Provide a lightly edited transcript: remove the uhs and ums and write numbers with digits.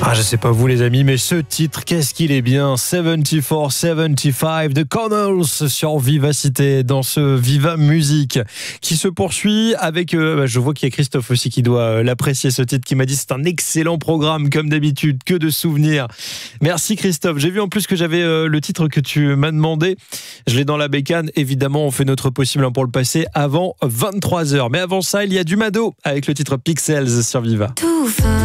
Ah, je sais pas vous les amis, mais ce titre, qu'est-ce qu'il est bien. 74-75 de Connells sur Vivacité, dans ce Viva Musique qui se poursuit avec, je vois qu'il y a Christophe aussi qui doit l'apprécier, ce titre, qui m'a dit c'est un excellent programme comme d'habitude, que de souvenirs. Merci Christophe. J'ai vu en plus que j'avais le titre que tu m'as demandé. Je l'ai dans la bécane. Évidemment, on fait notre possible pour le passer avant 23h. Mais avant ça, il y a du Mado avec le titre Pixels sur Viva.